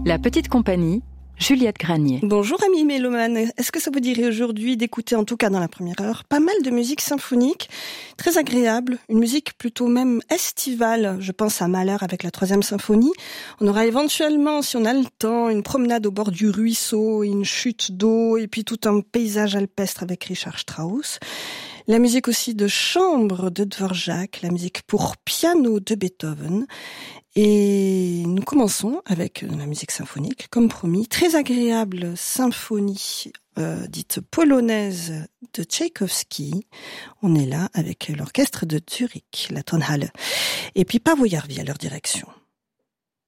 La petite compagnie, Juliette Granier. Bonjour amis mélomanes, est-ce que ça vous dirait aujourd'hui d'écouter, en tout cas dans la première heure, pas mal de musique symphonique, très agréable, une musique plutôt même estivale, je pense à Mahler avec la 3e symphonie. On aura éventuellement, si on a le temps, une promenade au bord du ruisseau, une chute d'eau, et puis tout un paysage alpestre avec Richard Strauss. La musique aussi de chambre de Dvorak, la musique pour piano de Beethoven. Et nous commençons avec la musique symphonique, comme promis. Très agréable symphonie dite polonaise de Tchaïkovski. On est là avec l'orchestre de Zurich, la Tonhalle. Et puis Pavo Järvi à leur direction.